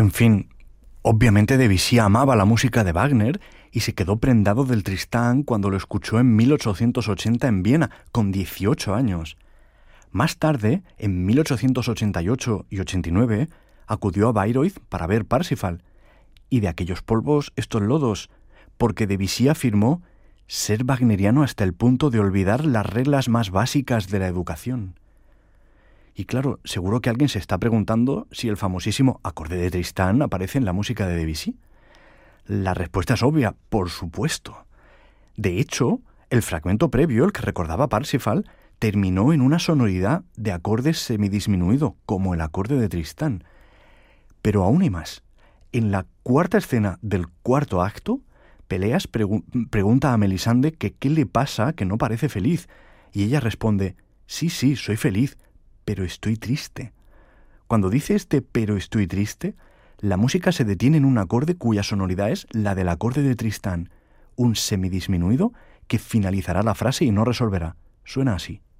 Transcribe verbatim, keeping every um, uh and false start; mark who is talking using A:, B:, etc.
A: En fin, obviamente Debussy amaba la música de Wagner y se quedó prendado del Tristán cuando lo escuchó en mil ochocientos ochenta en Viena, con dieciocho años. Más tarde, en mil ochocientos ochenta y ocho y ochenta y nueve, acudió a Bayreuth para ver Parsifal. Y de aquellos polvos estos lodos, porque Debussy afirmó ser wagneriano hasta el punto de olvidar las reglas más básicas de la educación. Y claro, seguro que alguien se está preguntando si el famosísimo acorde de Tristán aparece en la música de Debussy. La respuesta es obvia, por supuesto. De hecho, el fragmento previo, el que recordaba Parsifal, terminó en una sonoridad de acorde semidisminuido, como el acorde de Tristán. Pero aún hay más. En la cuarta escena del cuarto acto, Peleas pregu- pregunta a Melisande que qué le pasa, que no parece feliz, y ella responde: sí, sí, soy feliz, pero estoy triste. Cuando dice este pero estoy triste, la música se detiene en un acorde cuya sonoridad es la del acorde de Tristán, un semidisminuido que finalizará la frase y no resolverá. Suena así.